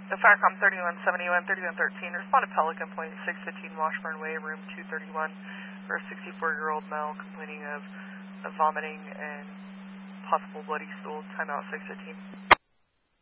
The Firecom 3171, 3113, respond to Pelican Point, 615 Washburn Way, room 231, for a 64-year-old male complaining of vomiting and possible bloody stool. Timeout 615.